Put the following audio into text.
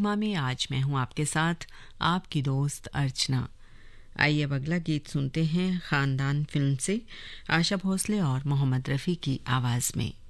नगमा में आज मैं हूं आपके साथ आपकी दोस्त अर्चना। आइए अब अगला गीत सुनते हैं खानदान फिल्म से आशा भोसले और मोहम्मद रफ़ी की आवाज़ में।